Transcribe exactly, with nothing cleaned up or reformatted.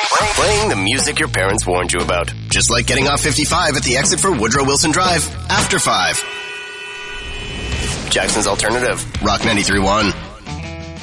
Playing the music your parents warned you about. Just like getting off fifty-five at the exit for Woodrow Wilson Drive after five. Jackson's Alternative. Rock ninety-three point one.